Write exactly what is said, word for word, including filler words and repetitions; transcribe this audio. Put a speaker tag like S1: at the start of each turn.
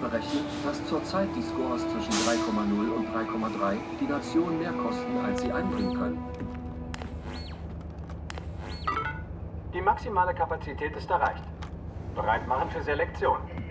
S1: berechnet, dass zurzeit die Scores zwischen drei Komma null und drei Komma drei die Nation mehr kosten, als sie einbringen können.
S2: Die maximale Kapazität ist erreicht. Bereit machen für Selektion.